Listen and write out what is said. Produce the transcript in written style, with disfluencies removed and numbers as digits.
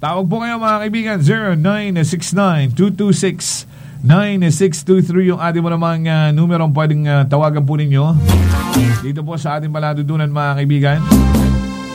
Tawag po kayo mga kaibigan, 0969-226-9623 yung ating mo namang numerong pwedeng tawagan po ninyo dito po sa ating paladudunan mga kaibigan.